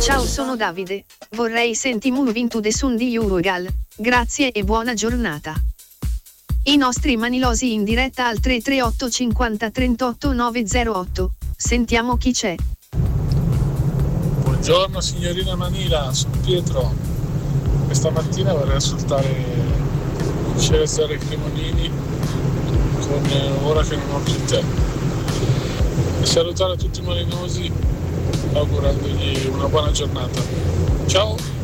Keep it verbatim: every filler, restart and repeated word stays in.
Ciao, sono Davide. Vorrei senti Moving to the Sun di Urugal. Grazie e buona giornata. I nostri manilosi in diretta al tre tre otto cinquanta trentotto novecentotto. Sentiamo chi c'è. Buongiorno signorina Manila, sono Pietro. Questa mattina vorrei ascoltare Cesare Cremonini con Ora che non ho più te. E salutare tutti i malinosi augurandogli una buona giornata. Ciao!